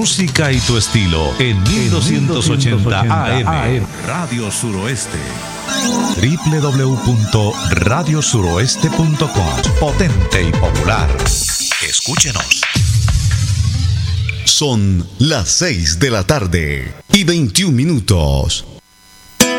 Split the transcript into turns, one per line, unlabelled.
música y tu estilo en 1280 AM.
Radio Suroeste.
www.radiosuroeste.com. Potente y popular. Escúchenos.
Son las 6 de la tarde y 21 minutos.